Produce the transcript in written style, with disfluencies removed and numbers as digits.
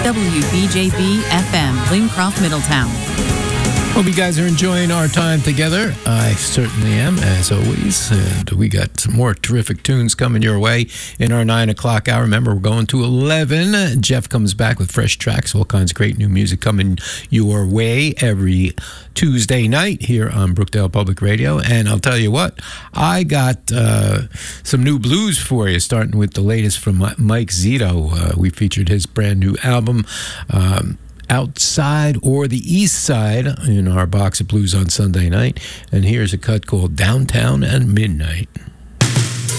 WBJB FM, Lincroft, Middletown. Hope you guys are enjoying our time together. I certainly am, as always. And we got some more terrific tunes coming your way in our 9 o'clock hour. Remember, we're going to 11. Jeff comes back with fresh tracks, all kinds of great new music coming your way every Tuesday night here on Brookdale Public Radio. And I'll tell you what, I got some new blues for you, starting with the latest from Mike Zito. We featured his brand new album, Outside or the East Side, in our box of blues on Sunday night. And here's a cut called Downtown at Midnight.